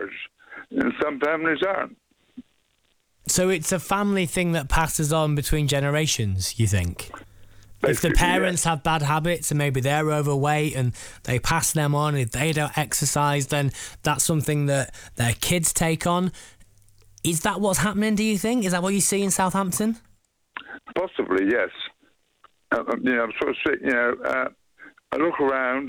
charge, and some families aren't. So it's a family thing that passes on between generations, you think? If the Basically, parents have bad habits and maybe they're overweight and they pass them on, if they don't exercise, then that's something that their kids take on. Is that what's happening, do you think? Is that what you see in Southampton? Possibly, yes. I'm sort of sick, I look around,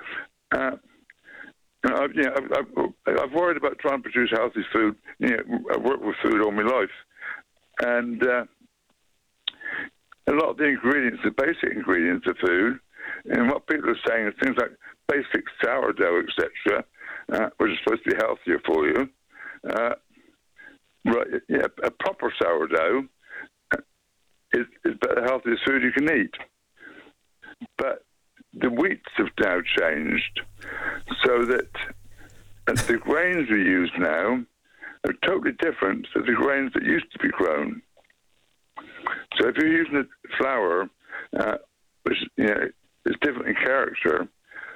I've worried about trying to produce healthy food. I've worked with food all my life. And a lot of the ingredients, the basic ingredients of food, and what people are saying is things like basic sourdough, etc., which is supposed to be healthier for you. A proper sourdough is about the healthiest food you can eat. But the wheats have now changed so that the grains we use now are totally different to the grains that used to be grown. So if you're using a flour, which is different in character,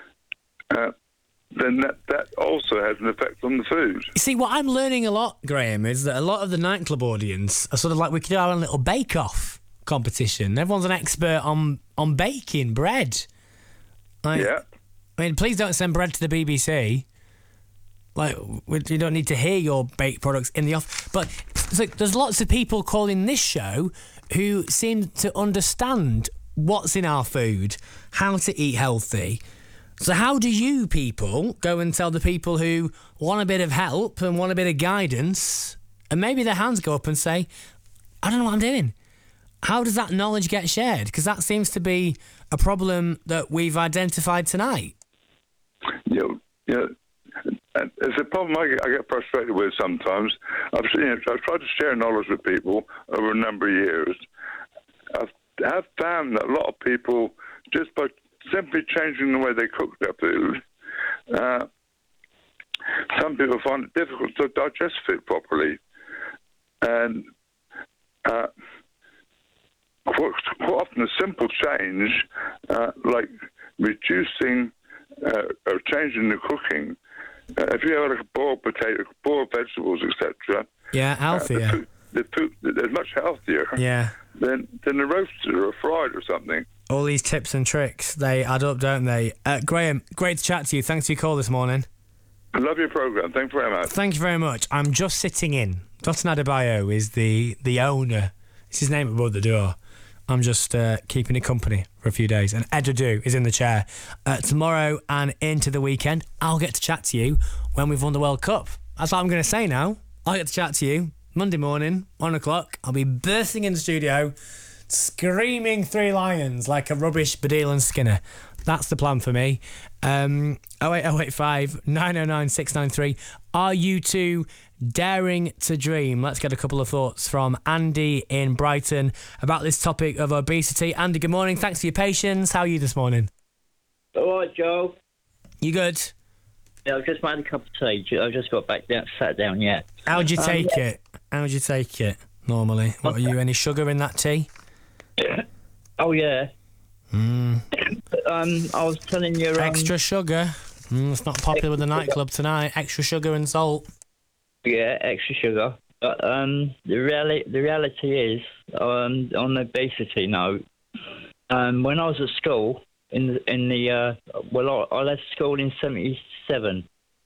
then that also has an effect on the food. You see, what I'm learning a lot, Graham, is that a lot of the nightclub audience are sort of like, we could have a little bake-off competition. Everyone's an expert on baking bread. I mean, please don't send bread to the BBC. You don't need to hear your baked products in the off. But there's lots of people calling this show who seem to understand what's in our food, how to eat healthy. So how do you people go and tell the people who want a bit of help and want a bit of guidance, and maybe their hands go up and say, I don't know what I'm doing? How does that knowledge get shared? Because that seems to be a problem that we've identified tonight. It's a problem I get frustrated with sometimes. I've tried to share knowledge with people over a number of years. I've found that a lot of people, just by simply changing the way they cook their food, some people find it difficult to digest food properly. And quite often a simple change, like reducing or changing the cooking, if you have like a boiled potato, boiled vegetables, etc. Yeah, healthier. The food is much healthier. Yeah. Than a roasted or a fried or something. All these tips and tricks, they add up, don't they? Graham, great to chat to you. Thanks for your call this morning. I love your programme. Thanks very much. Thank you very much. I'm just sitting in. Dotun Adebayo is the owner. It's his name above the door. I'm just keeping it company for a few days. And Ed Adu is in the chair. Tomorrow and into the weekend, I'll get to chat to you when we've won the World Cup. That's what I'm going to say now. I'll get to chat to you Monday morning, 1 o'clock. I'll be bursting in the studio, screaming Three Lions like a rubbish Baddiel and Skinner. That's the plan for me. 08085 909 693. Are you two daring to dream? Let's get a couple of thoughts from Andy in Brighton about this topic of obesity. Andy, good morning. Thanks for your patience. How are you this morning? All right, Joe. You good? Yeah, I've just made a cup of tea. I've just got back down, sat down yet. How'd you take it? How'd you take it normally? What are you, any sugar in that tea? Oh, yeah. I was telling you... extra sugar. It's not popular with the nightclub tonight. Extra sugar and salt. Yeah, extra sugar. But the reality is, on the obesity note, when I was at school, I left school in 77,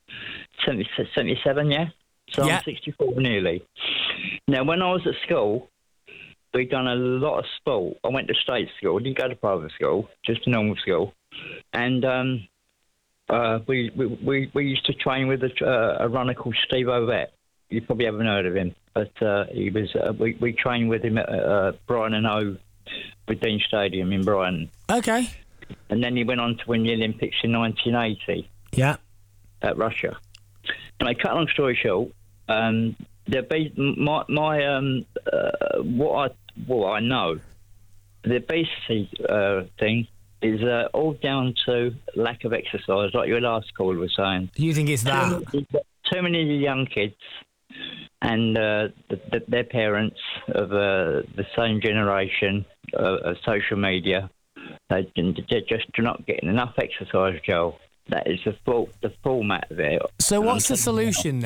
yeah? So yeah. I'm 64 nearly. Now, when I was at school, we'd done a lot of sport. I went to state school, didn't go to private school, just a normal school. And we used to train with a runner called Steve Ovett. You probably haven't heard of him, but he was. We trained with him at Brighton and Hove with Dean Stadium in Brighton. Okay. And then he went on to win the Olympics in 1980. Yeah. At Russia. And cut long story short, what I know, the obesity thing is all down to lack of exercise, like your last caller was saying. You think it's that? Too many young kids and their parents of the same generation of social media, they're just not getting enough exercise, Joel. That is the format of it. So what's the solution then?